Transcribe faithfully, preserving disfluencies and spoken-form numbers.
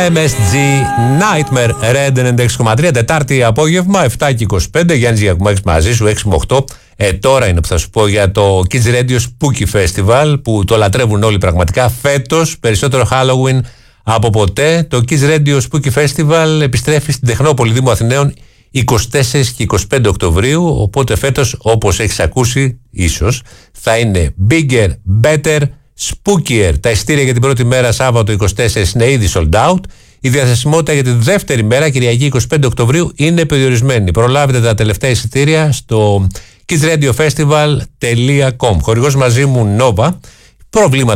εμ ες τζι Nightmare Red ενενήντα έξι κόμμα τρία, Τετάρτη απόγευμα, επτά και είκοσι πέντε. Γιάννης Γιακουμάκης μαζί σου, έξι με οκτώ. Ε, τώρα είναι που θα σου πω για το Kids Radio Spooky Festival που το λατρεύουν όλοι πραγματικά. Φέτος, περισσότερο Halloween από ποτέ. Το Kids Radio Spooky Festival επιστρέφει στην Τεχνόπολη Δήμου Αθηναίων είκοσι τέσσερις και είκοσι πέντε Οκτωβρίου. Οπότε φέτος, όπως έχεις ακούσει, ίσως θα είναι bigger, better, spookier. Τα ειστήρια για την πρώτη μέρα, Σάββατο είκοσι τέσσερις, είναι ήδη sold out. Η διαθεσιμότητα για τη δεύτερη μέρα, Κυριακή είκοσι πέντε Οκτωβρίου, είναι περιορισμένη. Προλάβετε τα τελευταία εισιτήρια στο kids radio festival τελεία com. Χορηγός μαζί μου Nova. Προβλήματα